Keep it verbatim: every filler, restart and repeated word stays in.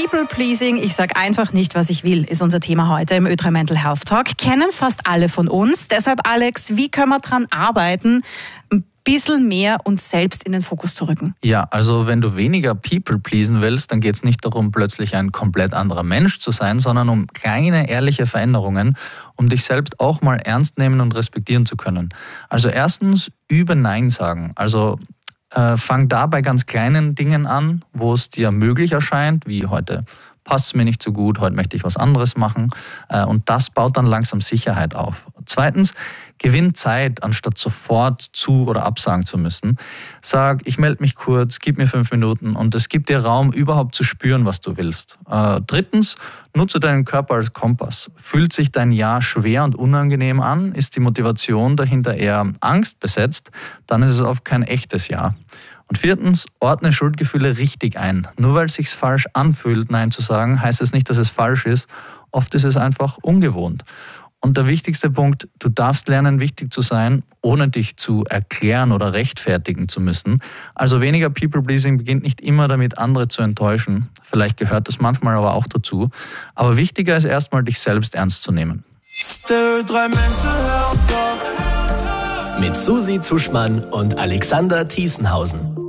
People-Pleasing, ich sage einfach nicht, was ich will, ist unser Thema heute im Ö drei Mental Health Talk. Kennen fast alle von uns. Deshalb, Alex, wie können wir daran arbeiten, ein bisschen mehr uns selbst in den Fokus zu rücken? Ja, also wenn du weniger People pleasen willst, dann geht es nicht darum, plötzlich ein komplett anderer Mensch zu sein, sondern um kleine, ehrliche Veränderungen, um dich selbst auch mal ernst nehmen und respektieren zu können. Also erstens, übe Nein sagen. Also äh, fang da bei ganz kleinen Dingen an, wo es dir möglich erscheint, wie heute passt es mir nicht so gut, heute möchte ich was anderes machen. Äh, und das baut dann langsam Sicherheit auf. Zweitens, gewinn Zeit, anstatt sofort zu- oder absagen zu müssen. Sag, ich melde mich kurz, gib mir fünf Minuten und es gibt dir Raum, überhaupt zu spüren, was du willst. Äh, drittens, nutze deinen Körper als Kompass. Fühlt sich dein Ja schwer und unangenehm an? Ist die Motivation dahinter eher Angst besetzt? Dann ist es oft kein echtes Ja. Und viertens, ordne Schuldgefühle richtig ein. Nur weil es sich falsch anfühlt, Nein zu sagen, heißt es nicht, dass es falsch ist. Oft ist es einfach ungewohnt. Und der wichtigste Punkt, du darfst lernen, wichtig zu sein, ohne dich zu erklären oder rechtfertigen zu müssen. Also weniger People-Pleasing beginnt nicht immer damit, andere zu enttäuschen. Vielleicht gehört das manchmal aber auch dazu. Aber wichtiger ist erstmal, dich selbst ernst zu nehmen. Der Ö drei Mental Health Talk mit Susi Zuschmann und Alexander Thiesenhausen.